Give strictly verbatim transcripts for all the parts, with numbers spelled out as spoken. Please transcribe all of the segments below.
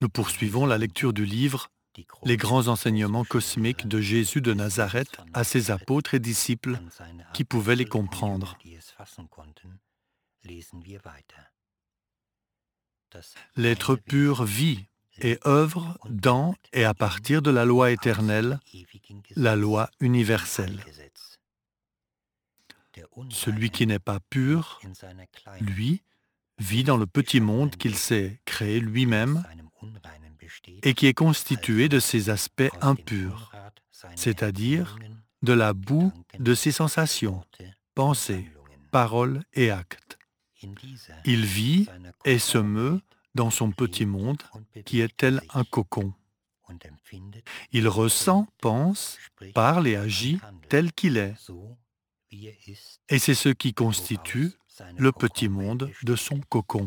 Nous poursuivons la lecture du livre Les grands enseignements cosmiques de Jésus de Nazareth à ses apôtres et disciples qui pouvaient les comprendre. L'être pur vit et œuvre dans et à partir de la loi éternelle, la loi universelle. Celui qui n'est pas pur, lui, vit dans le petit monde qu'il s'est créé lui-même et qui est constitué de ses aspects impurs, c'est-à-dire de la boue de ses sensations, pensées, paroles et actes. Il vit et se meut dans son petit monde qui est tel un cocon. Il ressent, pense, parle et agit tel qu'il est. Et c'est ce qui constitue le petit monde de son cocon.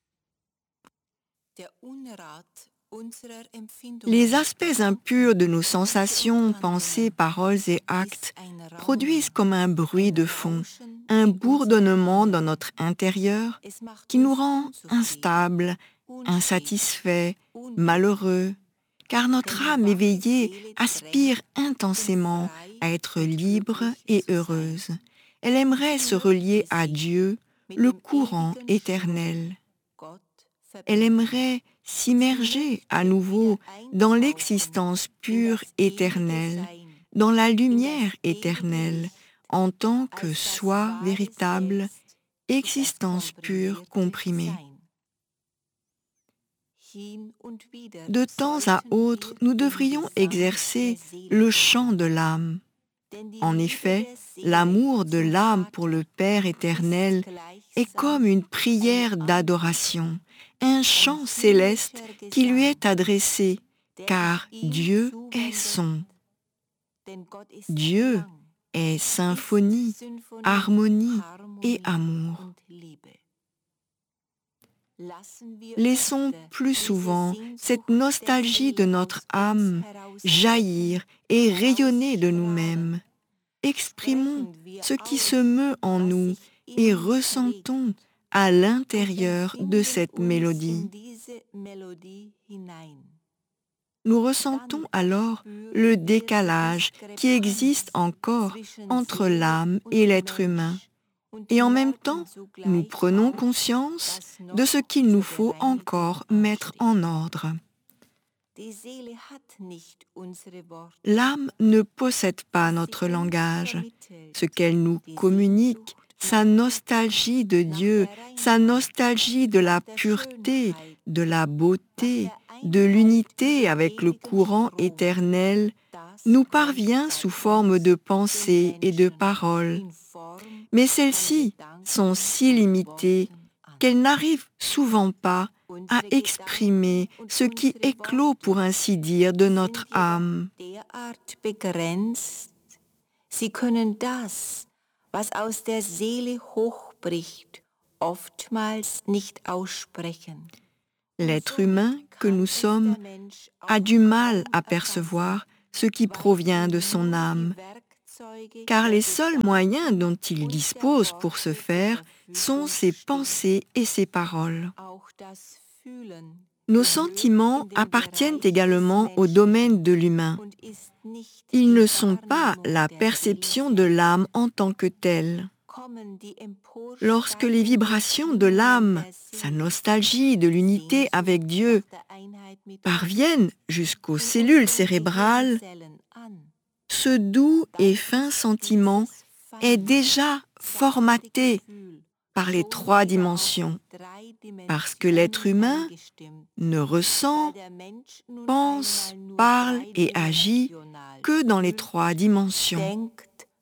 Les aspects impurs de nos sensations, pensées, paroles et actes produisent comme un bruit de fond, un bourdonnement dans notre intérieur qui nous rend instables, insatisfaits, malheureux, car notre âme éveillée aspire intensément à être libre et heureuse. Elle aimerait se relier à Dieu, le courant éternel. Elle aimerait s'immerger à nouveau dans l'existence pure éternelle, dans la lumière éternelle, en tant que soi véritable, existence pure comprimée. De temps à autre, nous devrions exercer le chant de l'âme. En effet, l'amour de l'âme pour le Père éternel est comme une prière d'adoration, un chant céleste qui lui est adressé, car Dieu est son. Dieu est symphonie, harmonie et amour. Laissons plus souvent cette nostalgie de notre âme jaillir et rayonner de nous-mêmes. Exprimons ce qui se meut en nous et ressentons à l'intérieur de cette mélodie. Nous ressentons alors le décalage qui existe encore entre l'âme et l'être humain. Et en même temps, nous prenons conscience de ce qu'il nous faut encore mettre en ordre. L'âme ne possède pas notre langage. Ce qu'elle nous communique, sa nostalgie de Dieu, sa nostalgie de la pureté, de la beauté, de l'unité avec le courant éternel, nous parvient sous forme de pensées et de paroles. Mais celles-ci sont si limitées qu'elles n'arrivent souvent pas à exprimer ce qui éclot, pour ainsi dire, de notre âme. Sie können das, was aus der Seele hochbricht, oftmals nicht aussprechen. L'être humain que nous sommes a du mal à percevoir ce qui provient de son âme, car les seuls moyens dont il dispose pour ce faire sont ses pensées et ses paroles. Nos sentiments appartiennent également au domaine de l'humain. Ils ne sont pas la perception de l'âme en tant que telle. Lorsque les vibrations de l'âme, sa nostalgie de l'unité avec Dieu, parviennent jusqu'aux cellules cérébrales, ce doux et fin sentiment est déjà formaté par les trois dimensions, parce que l'être humain ne ressent, pense, parle et agit que dans les trois dimensions.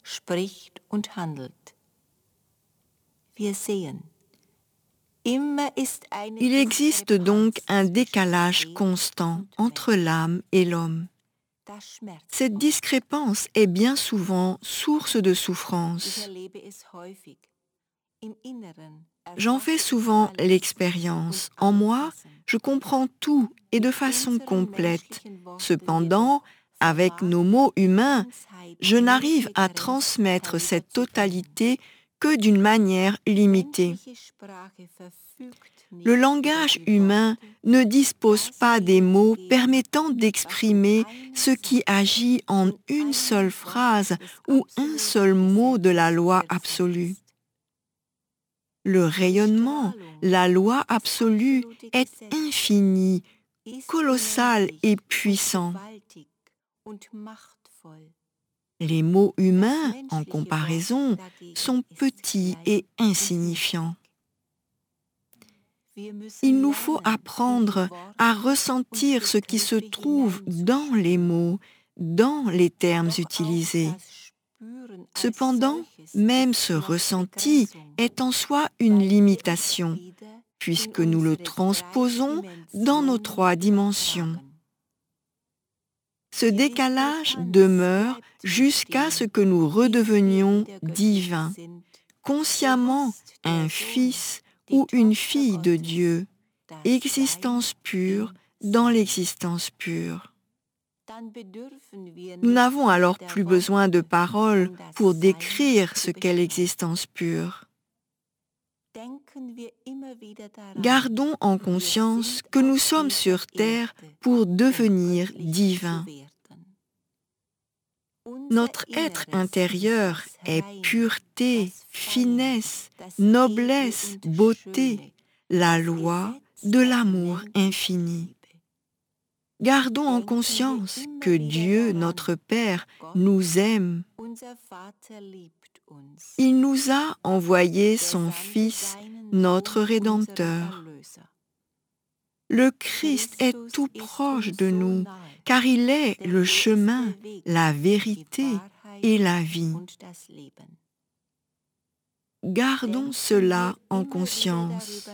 Il existe donc un décalage constant entre l'âme et l'homme. Cette discrépance est bien souvent source de souffrance. J'en fais souvent l'expérience. En moi, je comprends tout et de façon complète. Cependant, avec nos mots humains, je n'arrive à transmettre cette totalité que d'une manière limitée. Le langage humain ne dispose pas des mots permettant d'exprimer ce qui agit en une seule phrase ou un seul mot de la loi absolue. Le rayonnement, la loi absolue, est infini, colossal et puissant. Les mots humains, en comparaison, sont petits et insignifiants. Il nous faut apprendre à ressentir ce qui se trouve dans les mots, dans les termes utilisés. Cependant, même ce ressenti est en soi une limitation, puisque nous le transposons dans nos trois dimensions. Ce décalage demeure jusqu'à ce que nous redevenions divins, consciemment un fils ou une fille de Dieu, existence pure dans l'existence pure. Nous n'avons alors plus besoin de paroles pour décrire ce qu'est l'existence pure. Gardons en conscience que nous sommes sur terre pour devenir divins. Notre être intérieur est pureté, finesse, noblesse, beauté, la loi de l'amour infini. Gardons en conscience que Dieu, notre Père, nous aime. Il nous a envoyé son Fils, notre Rédempteur. Le Christ est tout proche de nous, car il est le chemin, la vérité et la vie. Gardons cela en conscience.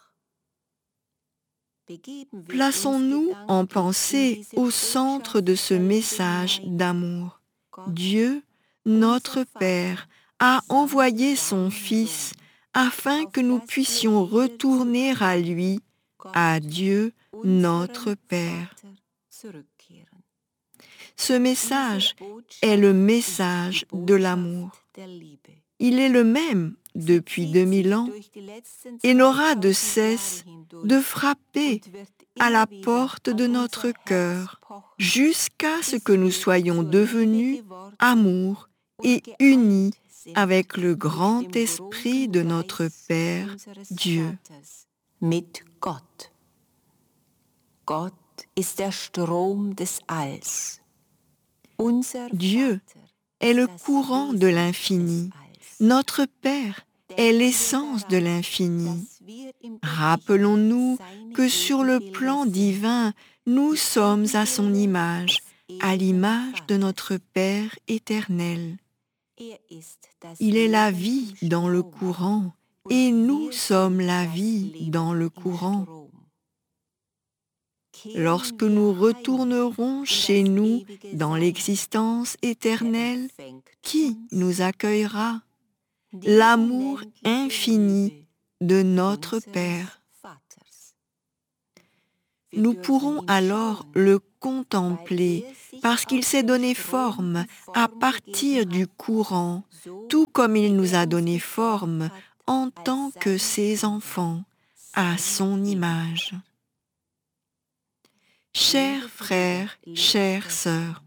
Plaçons-nous en pensée au centre de ce message d'amour. Dieu, notre Père, a envoyé son Fils afin que nous puissions retourner à lui, à Dieu, notre Père. Ce message est le message de l'amour. Il est le même depuis deux mille ans et n'aura de cesse de frapper à la porte de notre cœur jusqu'à ce que nous soyons devenus amour et unis avec le grand esprit de notre Père, Dieu. Mit Gott. Gott ist der Strom des Alls. Dieu est le courant de l'infini. Notre Père est l'essence de l'infini. Rappelons-nous que sur le plan divin, nous sommes à son image, à l'image de notre Père éternel. Il est la vie dans le courant et nous sommes la vie dans le courant. Lorsque nous retournerons chez nous dans l'existence éternelle, qui nous accueillera? L'amour infini de notre Père. Nous pourrons alors le contempler parce qu'il s'est donné forme à partir du courant, tout comme il nous a donné forme en tant que ses enfants, à son image. Chers frères, chères sœurs,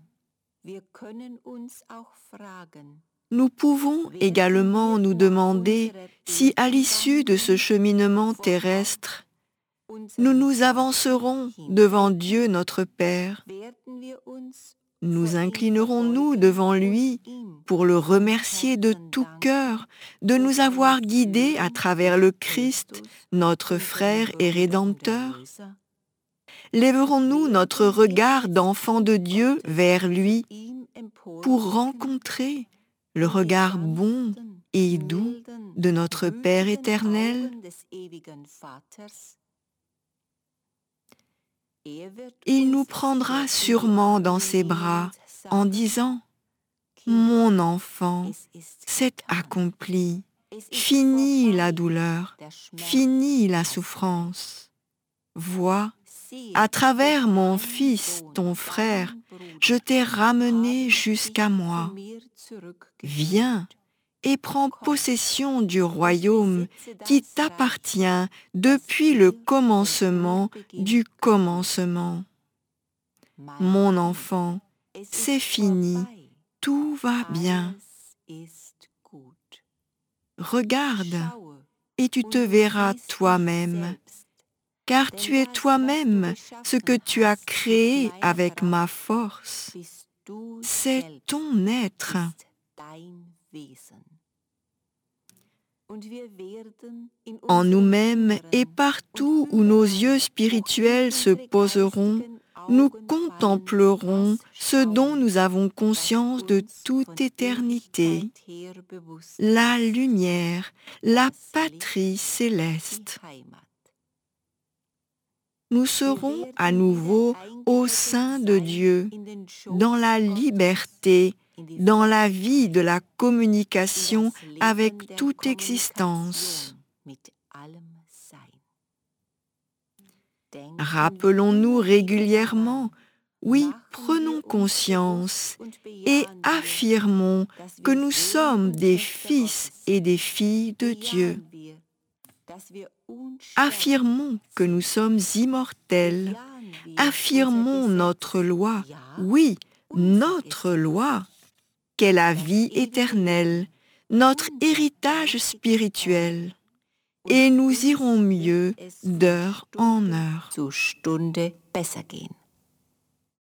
nous pouvons également nous demander si à l'issue de ce cheminement terrestre, nous nous avancerons devant Dieu notre Père. Nous inclinerons-nous devant lui pour le remercier de tout cœur de nous avoir guidés à travers le Christ, notre frère et Rédempteur? Lèverons-nous notre regard d'enfant de Dieu vers lui pour rencontrer le regard bon et doux de notre Père éternel? Il nous prendra sûrement dans ses bras en disant « Mon enfant, c'est accompli, fini la douleur, fini la souffrance. Vois, à travers mon fils, ton frère, je t'ai ramené jusqu'à moi. Viens et prends possession du royaume qui t'appartient depuis le commencement du commencement. Mon enfant, c'est fini, tout va bien. Regarde, et tu te verras toi-même, car tu es toi-même ce que tu as créé avec ma force. C'est ton être. En nous-mêmes et partout où nos yeux spirituels se poseront, nous contemplerons ce dont nous avons conscience de toute éternité, la lumière, la patrie céleste. Nous serons à nouveau au sein de Dieu, dans la liberté, dans la vie de la communication avec toute existence. Rappelons-nous régulièrement, oui, prenons conscience et affirmons que nous sommes des fils et des filles de Dieu. Affirmons que nous sommes immortels. Affirmons notre loi, oui, notre loi, qu'est la vie éternelle, notre héritage spirituel. Et nous irons mieux d'heure en heure. Zur Stunde besser gehen.